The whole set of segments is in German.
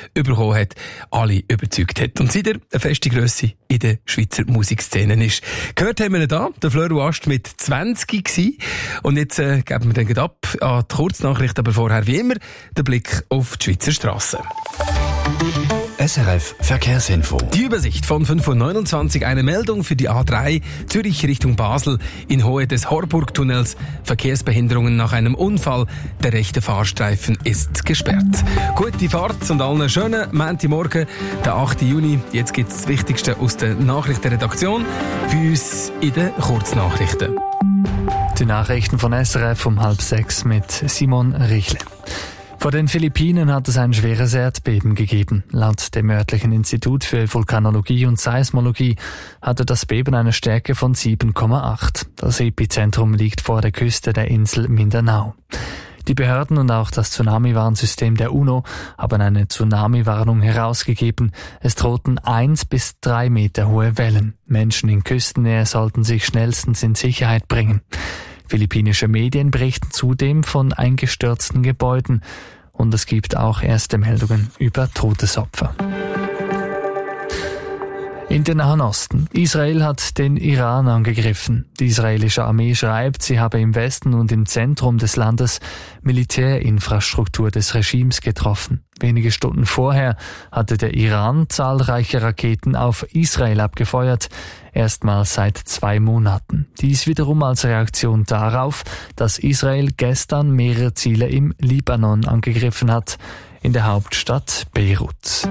bekommen hat, alle überzeugt hat. Und seitdem eine feste Grösse in der Schweizer Musikszene ist. Gehört haben wir ihn da, der Fleur Ast mit 20 gewesen. Und jetzt geben wir den ab an die Kurznachricht, aber vorher wie immer der Blick auf die Schweizer Strassen. SRF Verkehrsinfo. Die Übersicht von 5.29 Uhr, eine Meldung für die A3 Zürich Richtung Basel in Höhe des Horburgtunnels. Verkehrsbehinderungen nach einem Unfall. Der rechte Fahrstreifen ist gesperrt. Gute Fahrt und allen schönen Montagmorgen, der 8. Juni. Jetzt gibt es das Wichtigste aus der Nachrichtenredaktion für uns in den Kurznachrichten. Die Nachrichten von SRF um 5:30 mit Simon Richle. Vor den Philippinen hat es ein schweres Erdbeben gegeben. Laut dem örtlichen Institut für Vulkanologie und Seismologie hatte das Beben eine Stärke von 7,8. Das Epizentrum liegt vor der Küste der Insel Mindanao. Die Behörden und auch das Tsunami-Warnsystem der UNO haben eine Tsunami-Warnung herausgegeben. Es drohten 1 bis 3 Meter hohe Wellen. Menschen in Küstennähe sollten sich schnellstens in Sicherheit bringen. Philippinische Medien berichten zudem von eingestürzten Gebäuden und es gibt auch erste Meldungen über Todesopfer. In den Nahen Osten. Israel hat den Iran angegriffen. Die israelische Armee schreibt, sie habe im Westen und im Zentrum des Landes Militärinfrastruktur des Regimes getroffen. Wenige Stunden vorher hatte der Iran zahlreiche Raketen auf Israel abgefeuert, erstmals seit 2 Monaten. Dies wiederum als Reaktion darauf, dass Israel gestern mehrere Ziele im Libanon angegriffen hat, in der Hauptstadt Beirut.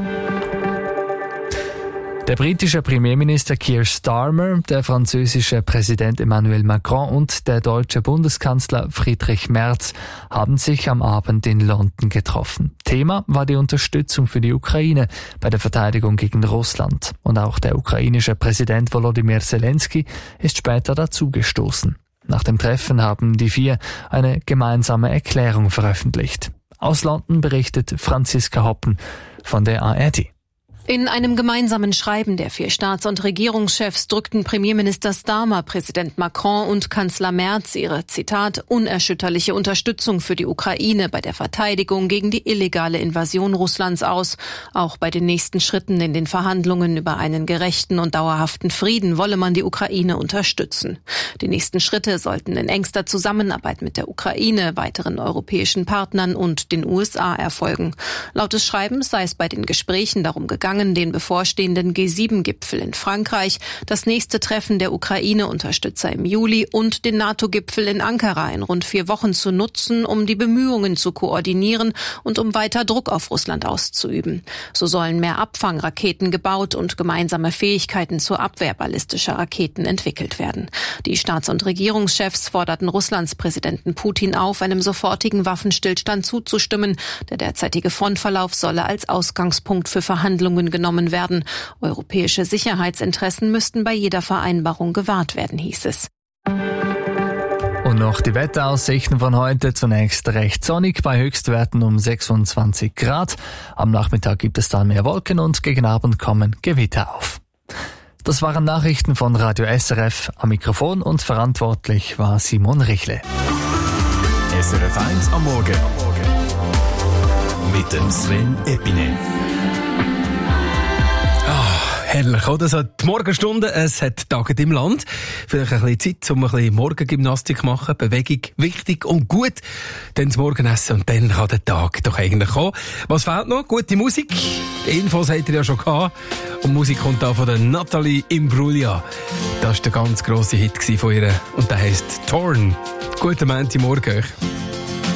Der britische Premierminister Keir Starmer, der französische Präsident Emmanuel Macron und der deutsche Bundeskanzler Friedrich Merz haben sich am Abend in London getroffen. Thema war die Unterstützung für die Ukraine bei der Verteidigung gegen Russland. Und auch der ukrainische Präsident Volodymyr Zelensky ist später dazugestoßen. Nach dem Treffen haben die 4 eine gemeinsame Erklärung veröffentlicht. Aus London berichtet Franziska Hoppen von der ARD. In einem gemeinsamen Schreiben der 4 Staats- und Regierungschefs drückten Premierminister Starmer, Präsident Macron und Kanzler Merz ihre, Zitat, unerschütterliche Unterstützung für die Ukraine bei der Verteidigung gegen die illegale Invasion Russlands aus. Auch bei den nächsten Schritten in den Verhandlungen über einen gerechten und dauerhaften Frieden wolle man die Ukraine unterstützen. Die nächsten Schritte sollten in engster Zusammenarbeit mit der Ukraine, weiteren europäischen Partnern und den USA erfolgen. Laut des Schreibens sei es bei den Gesprächen darum gegangen, den bevorstehenden G7-Gipfel in Frankreich, das nächste Treffen der Ukraine-Unterstützer im Juli und den NATO-Gipfel in Ankara in rund 4 Wochen zu nutzen, um die Bemühungen zu koordinieren und um weiter Druck auf Russland auszuüben. So sollen mehr Abfangraketen gebaut und gemeinsame Fähigkeiten zur Abwehr ballistischer Raketen entwickelt werden. Die Staats- und Regierungschefs forderten Russlands Präsidenten Putin auf, einem sofortigen Waffenstillstand zuzustimmen. Der derzeitige Frontverlauf solle als Ausgangspunkt für Verhandlungen genommen werden. Europäische Sicherheitsinteressen müssten bei jeder Vereinbarung gewahrt werden, hieß es. Und noch die Wetteraussichten von heute. Zunächst recht sonnig bei Höchstwerten um 26 Grad. Am Nachmittag gibt es dann mehr Wolken und gegen Abend kommen Gewitter auf. Das waren Nachrichten von Radio SRF. Am Mikrofon und verantwortlich war Simon Richle. SRF 1 am Morgen. Mit dem Sven Epine. Herrlich, oder? So, die Morgenstunde, es hat Tage im Land. Vielleicht ein bisschen Zeit, um ein bisschen Morgengymnastik zu machen. Bewegung wichtig und gut. Dann das Morgenessen und dann kann der Tag doch eigentlich kommen. Was fehlt noch? Gute Musik. Die Infos habt ihr ja schon gehabt. Und Musik kommt da von der Nathalie Imbruglia. Das war der ganz grosse Hit von ihr. Und der heisst Torn. Guten Montagmorgen euch.